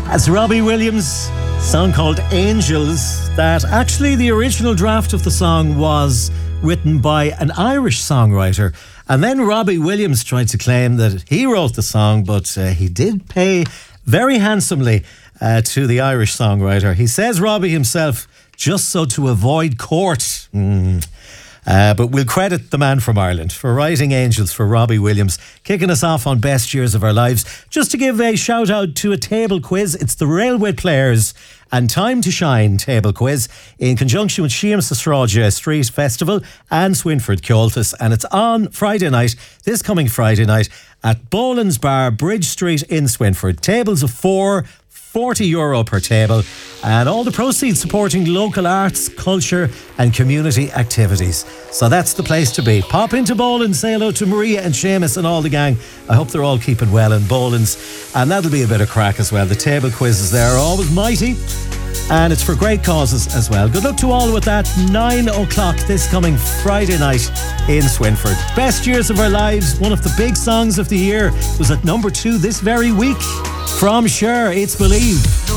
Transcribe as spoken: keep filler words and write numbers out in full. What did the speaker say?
That's Robbie Williams, song called Angels, that actually the original draft of the song was written by an Irish songwriter. And then Robbie Williams tried to claim that he wrote the song, but uh, he did pay very handsomely uh, to the Irish songwriter. He says Robbie himself, just so to avoid court. Mm. Uh, but we'll credit the man from Ireland for writing Angels for Robbie Williams, kicking us off on Best Years of Our Lives. Just to give a shout out to a table quiz, it's the Railway Players and Time to Shine table quiz in conjunction with Seamus Astraja Street Festival and Swinford Ceoltas, and it's on Friday night, this coming Friday night, at Boland's Bar, Bridge Street in Swinford. Tables of four, forty euro per table, and all the proceeds supporting local arts, culture and community activities. So that's the place to be. Pop into Boland's, say hello to Maria and Seamus and all the gang. I hope they're all keeping well in Boland's, and that'll be a bit of crack as well. The table quizzes there are always mighty, and it's for great causes as well. Good luck to all with that. Nine o'clock this coming Friday night in Swinford. Best Years of Our Lives, one of the big songs of the year, was at number two this very week from Cher. It's Believe.